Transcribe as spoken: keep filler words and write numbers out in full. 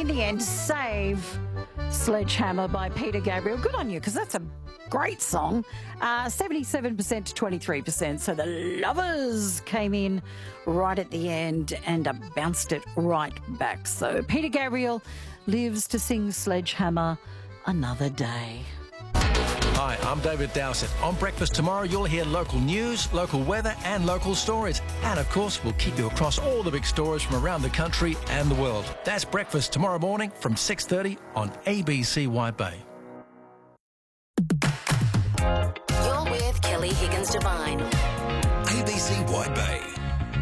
in the end, Save Sledgehammer by Peter Gabriel. Good on you, because that's a great song. Uh, seventy-seven percent to twenty-three percent. So the Lovers came in right at the end and uh, bounced it right back. So Peter Gabriel lives to sing Sledgehammer another day. Hi, I'm David Dowsett. On Breakfast tomorrow, you'll hear local news, local weather and local stories. And of course, we'll keep you across all the big stories from around the country and the world. That's Breakfast tomorrow morning from six thirty on A B C White Bay. You're with Kelly Higgins Devine. A B C White Bay.